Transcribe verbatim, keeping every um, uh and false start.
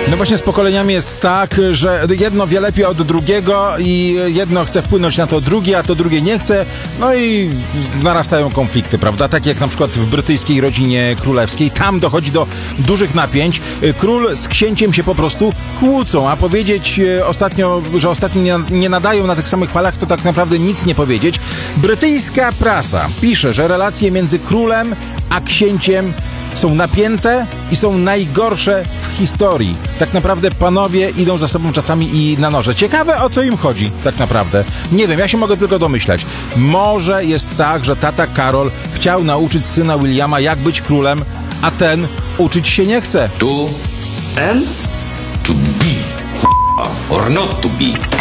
No właśnie z pokoleniami jest tak, że jedno wie lepiej od drugiego i jedno chce wpłynąć na to drugie, a to drugie nie chce. No i narastają konflikty, prawda? Tak jak na przykład w brytyjskiej rodzinie królewskiej. Tam dochodzi do dużych napięć. Król z księciem się po prostu kłócą, a powiedzieć ostatnio, że ostatnio nie, nie nadają na tych samych falach, to tak naprawdę nic nie powiedzieć. Brytyjska prasa pisze, że relacje między królem a księciem są napięte i są najgorsze w historii. Tak naprawdę panowie idą za sobą czasami i na noże. Ciekawe, o co im chodzi tak naprawdę. Nie wiem, ja się mogę tylko domyślać. Może jest tak, że tata Karol chciał nauczyć syna Williama, jak być królem, a ten uczyć się nie chce. To and to be or not to be.